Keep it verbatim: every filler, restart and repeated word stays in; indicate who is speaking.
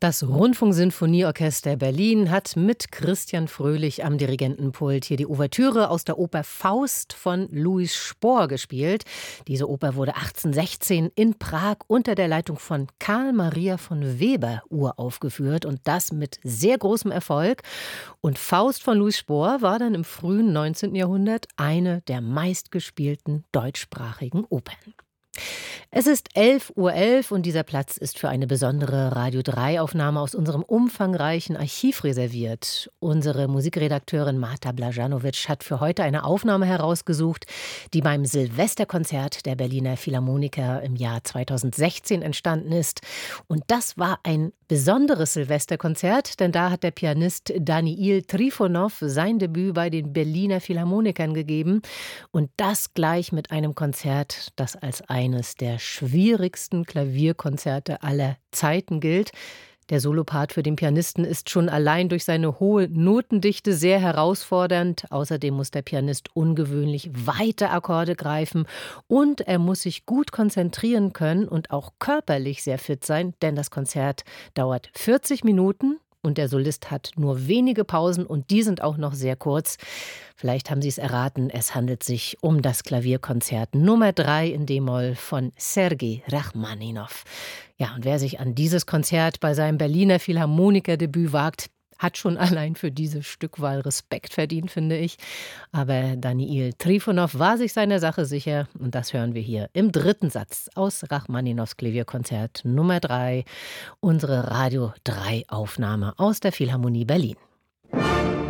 Speaker 1: Das Rundfunksinfonieorchester Berlin hat mit Christian Fröhlich am Dirigentenpult hier die Ouvertüre aus der Oper Faust von Louis Spohr gespielt. Diese Oper wurde achtzehnhundertsechzehn in Prag unter der Leitung von Karl Maria von Weber uraufgeführt und das mit sehr großem Erfolg. Und Faust von Louis Spohr war dann im frühen neunzehnten Jahrhundert eine der meistgespielten deutschsprachigen Opern. Es ist elf Uhr elf und dieser Platz ist für eine besondere Radio drei Aufnahme aus unserem umfangreichen Archiv reserviert. Unsere Musikredakteurin Marta Blajanovic hat für heute eine Aufnahme herausgesucht, die beim Silvesterkonzert der Berliner Philharmoniker im Jahr zweitausendsechzehn entstanden ist. Und das war ein besonderes Silvesterkonzert, denn da hat der Pianist Daniil Trifonow sein Debüt bei den Berliner Philharmonikern gegeben. Und das gleich mit einem Konzert, das als eines der schwierigsten Klavierkonzerte aller Zeiten gilt. Der Solopart für den Pianisten ist schon allein durch seine hohe Notendichte sehr herausfordernd. Außerdem muss der Pianist ungewöhnlich weite Akkorde greifen und er muss sich gut konzentrieren können und auch körperlich sehr fit sein, denn das Konzert dauert vierzig Minuten. Und der Solist hat nur wenige Pausen und die sind auch noch sehr kurz. Vielleicht haben Sie es erraten, es handelt sich um das Klavierkonzert Nummer drei in D-Moll von Sergei Rachmaninow. Ja, und wer sich an dieses Konzert bei seinem Berliner Philharmoniker-Debüt wagt, hat schon allein für diese Stückwahl Respekt verdient, finde ich. Aber Daniil Trifonow war sich seiner Sache sicher und das hören wir hier im dritten Satz aus Rachmaninows Klavierkonzert Nummer drei, unsere Radio drei Aufnahme aus der Philharmonie Berlin.